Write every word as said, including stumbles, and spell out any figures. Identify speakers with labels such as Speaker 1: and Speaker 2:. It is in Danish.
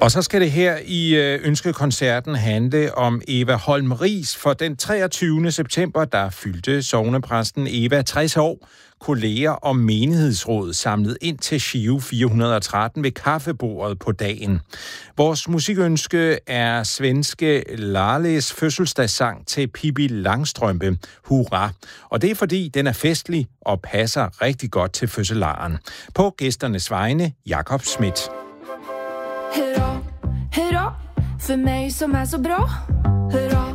Speaker 1: Og så skal det her i Ønskekoncerten handle om Eva Holm Riis, for den treogtyvende september, der fyldte sognepræsten Eva tres år. Kolleger og menighedsråd samlet ind til Giro fire hundrede og tretten ved kaffebordet på dagen. Vores musikønske er svenske Lales fødselsdagssang til Pippi Langstrømpe, Hurra. Og det er fordi, den er festlig og passer rigtig godt til fødselaren. På gæsternes vegne, Jakob Schmidt.
Speaker 2: Hurra, hurra, för mig som är så bra. Hurra.